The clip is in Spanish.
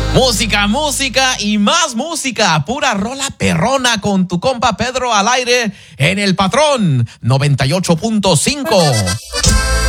Música, música y más música. Pura rola perrona con tu compa Pedro al aire en El Patrón 98.5.